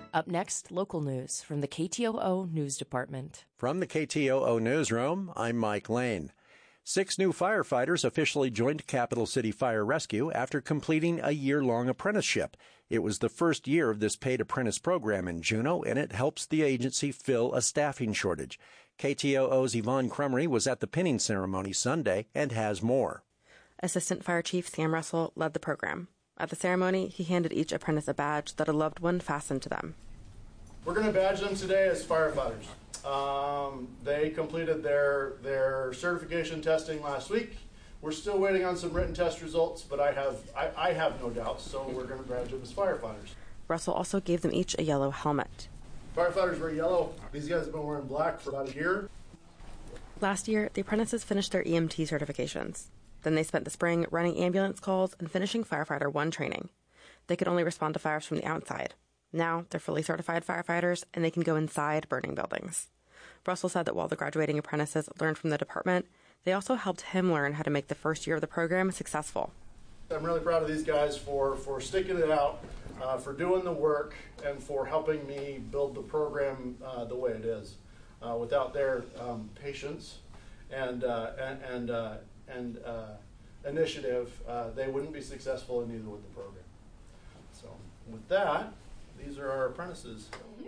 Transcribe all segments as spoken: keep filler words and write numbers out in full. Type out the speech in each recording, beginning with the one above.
Up next, local news from the K T O O News Department. From the K T O O Newsroom, I'm Mike Lane. Six new firefighters officially joined Capital City Fire Rescue after completing a year-long apprenticeship. It was the first year of this paid apprentice program in Juneau, and it helps the agency fill a staffing shortage. K T O O's Yvonne Crumry was at the pinning ceremony Sunday and has more. Assistant Fire Chief Sam Russell led the program. At the ceremony, he handed each apprentice a badge that a loved one fastened to them. We're going to badge them today as firefighters. Um, they completed their their certification testing last week. We're still waiting on some written test results, but I have I, I have no doubts, so we're going to badge them as firefighters. Russell also gave them each a yellow helmet. Firefighters wear yellow. These guys have been wearing black for about a year. Last year, the apprentices finished their E M T certifications. Then they spent the spring running ambulance calls and finishing Firefighter one training. They could only respond to fires from the outside. Now they're fully certified firefighters, and they can go inside burning buildings. Russell said that while the graduating apprentices learned from the department, they also helped him learn how to make the first year of the program successful. I'm really proud of these guys for, for sticking it out, uh, for doing the work, and for helping me build the program uh, the way it is. Uh, without their um, patience and uh, and and, uh, and uh, initiative, uh, they wouldn't be successful in either with the program. So with that, these are our apprentices.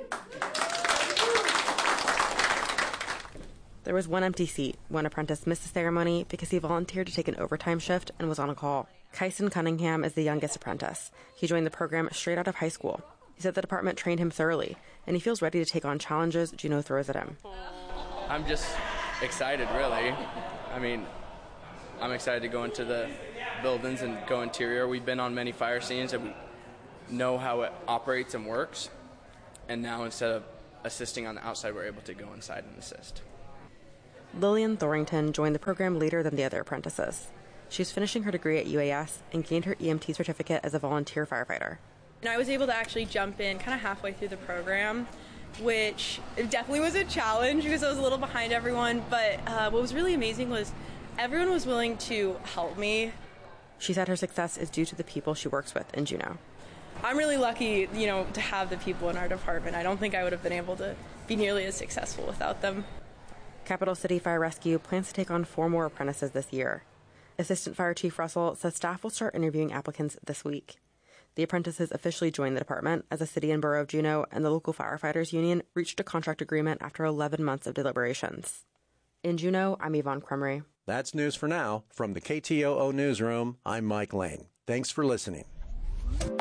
There was one empty seat. One apprentice missed the ceremony because he volunteered to take an overtime shift and was on a call. Kyson Cunningham is the youngest apprentice. He joined the program straight out of high school. He said the department trained him thoroughly, and he feels ready to take on challenges Juneau throws at him. I'm just excited, really. I mean, I'm excited to go into the buildings and go interior. We've been on many fire scenes and we know how it operates and works. And now instead of assisting on the outside, we're able to go inside and assist. Lillian Thorington joined the program later than the other apprentices. She's finishing her degree at U A S and gained her E M T certificate as a volunteer firefighter. And I was able to actually jump in kind of halfway through the program, which definitely was a challenge because I was a little behind everyone. But uh, what was really amazing was everyone was willing to help me. She said her success is due to the people she works with in Juneau. I'm really lucky, you know, to have the people in our department. I don't think I would have been able to be nearly as successful without them. Capital City Fire Rescue plans to take on four more apprentices this year. Assistant Fire Chief Russell says staff will start interviewing applicants this week. The apprentices officially joined the department as the City and Borough of Juneau and the local firefighters union reached a contract agreement after eleven months of deliberations. In Juneau, I'm Yvonne Crumry. That's news for now. From the K T O O Newsroom, I'm Mike Lane. Thanks for listening.